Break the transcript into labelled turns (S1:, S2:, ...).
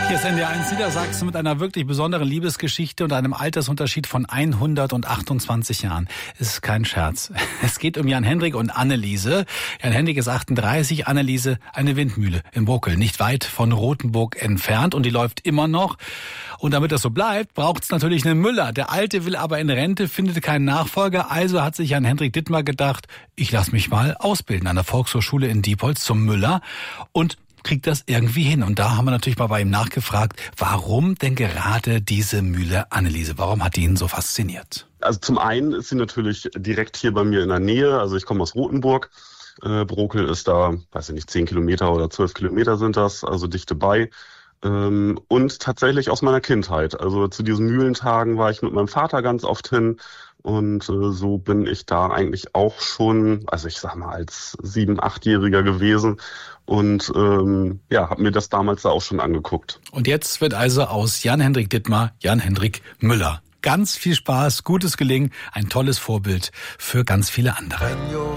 S1: Hier ist NDR1 Niedersachsen mit einer wirklich besonderen Liebesgeschichte und einem Altersunterschied von 128 Jahren. Es ist kein Scherz. Es geht um Jan Hendrik und Anneliese. Jan Hendrik ist 38, Anneliese eine Windmühle in Brockel, nicht weit von Rothenburg entfernt, und die läuft immer noch. Und damit das so bleibt, braucht es natürlich einen Müller. Der Alte will aber in Rente, findet keinen Nachfolger, also hat sich Jan Hendrik Dittmar gedacht, ich lasse mich mal ausbilden an der Volkshochschule in Diepholz zum Müller und kriegt das irgendwie hin. Und da haben wir natürlich mal bei ihm nachgefragt, warum denn gerade diese Mühle Anneliese? Warum hat die ihn so fasziniert?
S2: Also zum einen ist sie natürlich direkt hier bei mir in der Nähe. Also ich komme aus Rothenburg. Brockel ist da, weiß ich nicht, 10 Kilometer oder 12 Kilometer sind das, also dicht bei. Und tatsächlich aus meiner Kindheit. Also zu diesen Mühlentagen war ich mit meinem Vater ganz oft hin. Und so bin ich da eigentlich auch schon, also ich sag mal, als 7-, 8-Jähriger gewesen und habe mir das damals da auch schon angeguckt.
S1: Und jetzt wird also aus Jan Hendrik Dittmar Jan Hendrik Müller. Ganz viel Spaß, gutes Gelingen, ein tolles Vorbild für ganz viele andere.